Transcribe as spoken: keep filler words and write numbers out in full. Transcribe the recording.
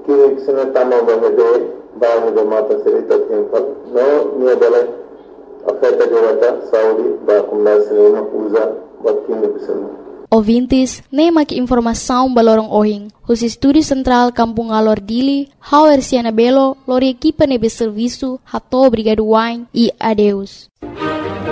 Kini kisah tama bahade bahane mata cerita tempat no nia bala afeta jawata Saudi ba kumla sinema usa bakini bisana. Ouvintes, nem aqui informação balorong ohing. Os estúdios central Kampung Alor Dili, Hauer Siana Belo, lori equipa nebe serviço, hato obrigado wine e adeus.